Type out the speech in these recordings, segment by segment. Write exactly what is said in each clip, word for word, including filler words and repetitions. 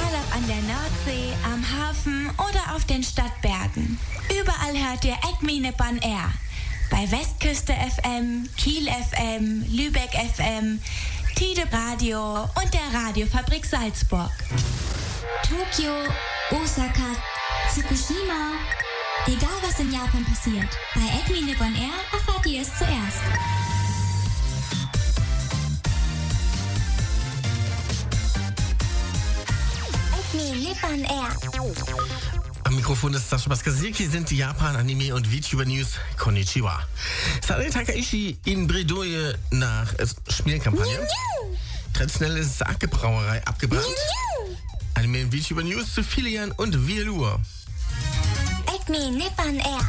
Egal ob an der Nordsee, am Hafen oder auf den Stadtbergen. Überall hört ihr Acme Nippon Air. Bei Westküste F M, Kiel F M, Lübeck F M, Tide Radio und der Radiofabrik Salzburg. Tokio, Osaka, Fukushima. Egal was in Japan passiert, bei Acme Nippon Air erfahrt ihr es zuerst. Acme Nippon Air. Am Mikrofon ist Sascha Baskasir, hier sind die Japan-Anime- und VTuber-News. Konnichiwa. Sane Takaishi in Bredouille nach Schmierkampagne. Traditionelle Sake-Brauerei abgebrannt. Anime- und VTuber-News zu Filian und Vialur. Acme Nippon Air.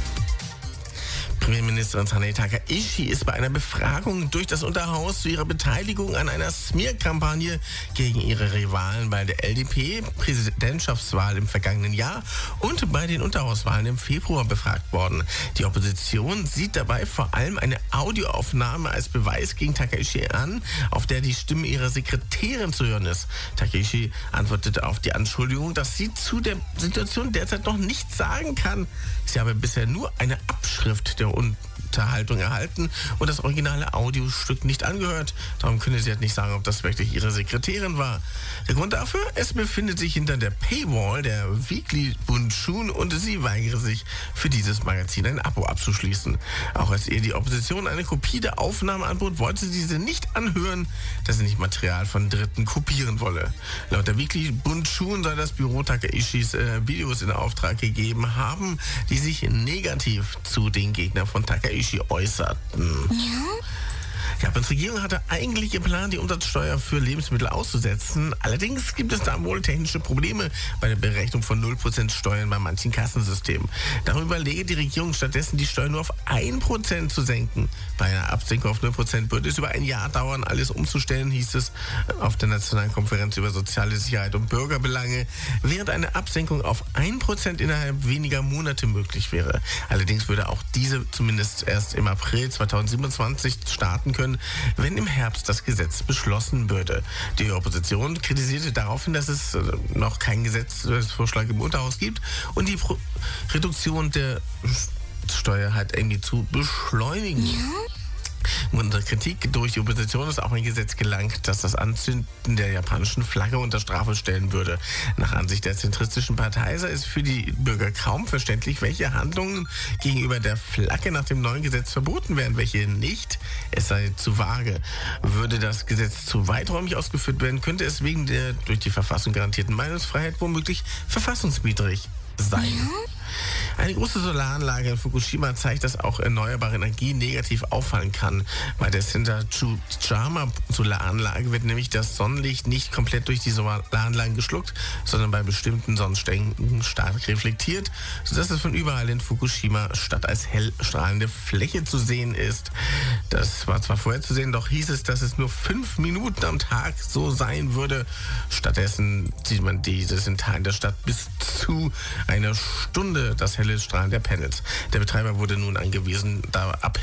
Premierministerin Sane Takaishi ist bei einer Befragung durch das Unterhaus zu ihrer Beteiligung an einer Smear-Kampagne gegen ihre Rivalen bei der L D P-Präsidentschaftswahl im vergangenen Jahr und bei den Unterhauswahlen im Februar befragt worden. Die Opposition sieht dabei vor allem eine Audioaufnahme als Beweis gegen Takaishi an, auf der die Stimme ihrer Sekretärin zu hören ist. Takaishi antwortete auf die Anschuldigung, dass sie zu der Situation derzeit noch nichts sagen kann. Sie habe bisher nur eine Abschrift der Unterhaltung erhalten und das originale Audiostück nicht angehört. Darum könne sie halt nicht sagen, ob das wirklich ihre Sekretärin war. Der Grund dafür, es befindet sich hinter der Paywall der Weekly Bunshun und sie weigere sich, für dieses Magazin ein Abo abzuschließen. Auch als ihr die Opposition eine Kopie der Aufnahme anbot, wollte sie diese nicht anhören, da sie nicht Material von Dritten kopieren wolle. Laut der Weekly Bunshun soll das Büro Takaishis äh, Videos in Auftrag gegeben haben, die sich negativ zu den Gegnern von Takaishi äußerten. Ja? Japans Regierung hatte eigentlich geplant, die Umsatzsteuer für Lebensmittel auszusetzen. Allerdings gibt es da wohl technische Probleme bei der Berechnung von null Prozent Steuern bei manchen Kassensystemen. Darum überlege die Regierung stattdessen, die Steuer nur auf ein Prozent zu senken. Bei einer Absenkung auf null Prozent würde es über ein Jahr dauern, alles umzustellen, hieß es auf der Nationalen Konferenz über soziale Sicherheit und Bürgerbelange, während eine Absenkung auf ein Prozent innerhalb weniger Monate möglich wäre. Allerdings würde auch diese zumindest erst im April zweitausendsiebenundzwanzig starten können, wenn im Herbst das Gesetz beschlossen würde. Die Opposition kritisierte daraufhin, dass es noch keinen Gesetzesvorschlag im Unterhaus gibt und die Pro- Reduktion der Steuer halt irgendwie zu beschleunigen. Ja? Unter Kritik durch die Opposition ist auch ein Gesetz gelangt, das das Anzünden der japanischen Flagge unter Strafe stellen würde. Nach Ansicht der zentristischen Partei sei es für die Bürger kaum verständlich, welche Handlungen gegenüber der Flagge nach dem neuen Gesetz verboten werden, welche nicht. Es sei zu vage. Würde das Gesetz zu weiträumig ausgeführt werden, könnte es wegen der durch die Verfassung garantierten Meinungsfreiheit womöglich verfassungswidrig sein. Ja? Eine große Solaranlage in Fukushima zeigt, dass auch erneuerbare Energie negativ auffallen kann. Bei der Shinta-Chujama-Solaranlage wird nämlich das Sonnenlicht nicht komplett durch die Solaranlagen geschluckt, sondern bei bestimmten Sonnenstänken stark reflektiert, sodass es von überall in Fukushima statt als hell strahlende Fläche zu sehen ist. Das war zwar vorherzusehen, doch hieß es, dass es nur fünf Minuten am Tag so sein würde. Stattdessen sieht man dieses in Teilen der Stadt bis zu einer Stunde das helle Strahlen der Panels. Der Betreiber wurde nun angewiesen, da ab